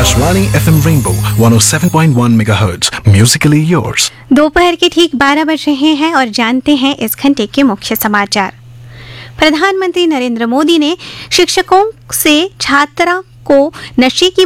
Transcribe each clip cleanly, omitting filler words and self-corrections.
Akashvani FM Rainbow 107.1 MHz. Musically yours. दोपहर के ठीक 12 बज रहे हैं और जानते हैं इस घंटे के मुख्य समाचार। प्रधानमंत्री नरेंद्र मोदी ने शिक्षकों से छात्रा को नशे की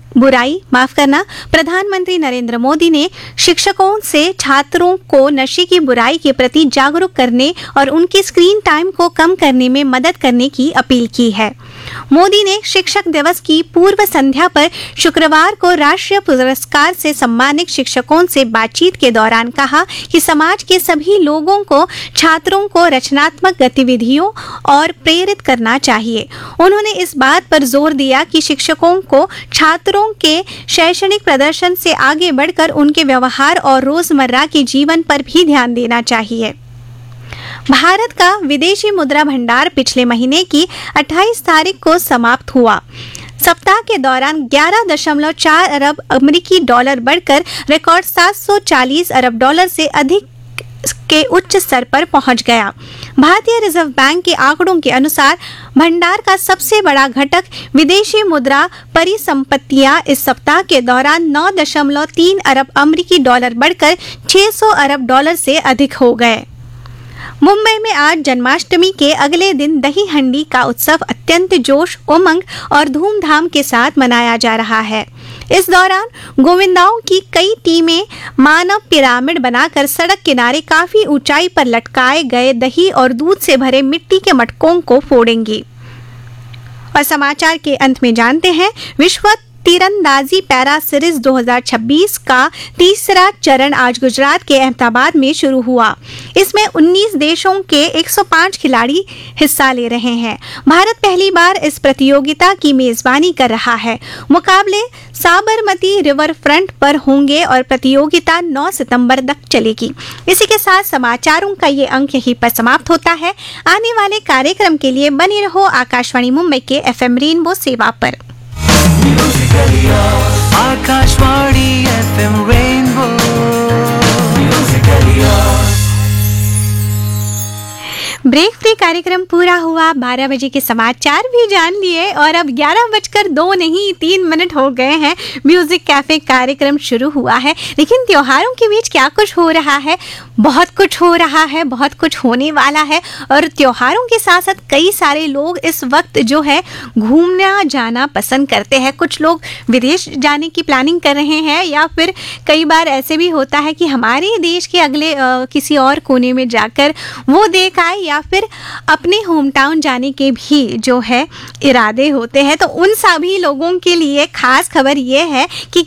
प्रधानमंत्री नरेंद्र मोदी ने शिक्षकों से छात्रों को नशे की बुराई के प्रति जागरूक करने और उनकी स्क्रीन टाइम को कम करने में मदद करने की अपील की है। मोदी ने शिक्षक दिवस की पूर्व संध्या पर शुक्रवार को राष्ट्रीय पुरस्कार से सम्मानित शिक्षकों से बातचीत के दौरान कहा कि समाज के सभी लोगों को छात्रों को रचनात्मक गतिविधियों और प्रेरित करना चाहिए। उन्होंने इस बात पर जोर दिया कि शिक्षकों को छात्रों के शैक्षणिक प्रदर्शन से आगे बढ़कर उनके व्यवहार और रोजमर्रा के जीवन पर भी ध्यान देना चाहिए। भारत का विदेशी मुद्रा भंडार पिछले महीने की 28 तारीख को समाप्त हुआ। सप्ताह के दौरान 11.4 अरब अमेरिकी डॉलर बढ़कर रिकॉर्ड 740 अरब डॉलर से अधिक के उच्च स्तर पर पहुंच गया। भारतीय रिजर्व बैंक के आंकड़ों के अनुसार भंडार का सबसे बड़ा घटक विदेशी मुद्रा परिसंपत्तियां इस सप्ताह के दौरान 9.3 अरब अमेरिकी डॉलर बढ़कर 600 अरब डॉलर से अधिक हो गए। मुंबई में आज जन्माष्टमी के अगले दिन दही हंडी का उत्सव अत्यंत जोश उमंग और धूमधाम के साथ मनाया जा रहा है। इस दौरान गोविंदाओं की कई टीमें मानव पिरामिड बनाकर सड़क किनारे काफी ऊंचाई पर लटकाए गए दही और दूध से भरे मिट्टी के मटकों को फोड़ेंगी। और समाचार के अंत में जानते हैं विश्व तीरंदाजी पैरा सीरीज 2026 का तीसरा चरण आज गुजरात के अहमदाबाद में शुरू हुआ। इसमें 19 देशों के 105 खिलाड़ी हिस्सा ले रहे हैं। भारत पहली बार इस प्रतियोगिता की मेजबानी कर रहा है। मुकाबले साबरमती रिवर फ्रंट पर होंगे और प्रतियोगिता 9 सितंबर तक चलेगी। इसी के साथ समाचारों का ये अंक यहीं पर समाप्त होता है। आने वाले कार्यक्रम के लिए बने रहो आकाशवाणी मुंबई के FM रेनबो सेवा पर। Akashvani FM rainbow Musically yours. Break free कार्यक्रम पूरा हुआ। 12 बजे के समाचार भी जान लिए और अब 11:02 नहीं 3 मिनट हो गए हैं। म्यूजिक कैफे कार्यक्रम शुरू हुआ है। लेकिन त्योहारों के बीच क्या कुछ हो रहा है, बहुत कुछ हो रहा है, बहुत कुछ होने वाला है। और त्योहारों के साथ साथ कई सारे लोग इस वक्त जो है घूमना जाना पसंद करते हैं। कुछ लोग विदेश जाने की प्लानिंग कर रहे हैं या फिर कई बार ऐसे भी होता है कि हमारे देश के अगले किसी और कोने में जाकर वो देख आए या फिर अपने होम टाउन जाने के भी जो है इरादे होते हैं। तो उन सभी लोगों के लिए खास खबर ये है कि